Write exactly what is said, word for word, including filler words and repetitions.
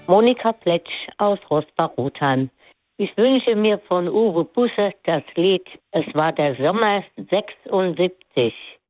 Monika Pletsch aus Rosbach-Rotheim. Ich wünsche mir von Uwe Busse das Lied "Es war der Sommer sechsundsiebzig".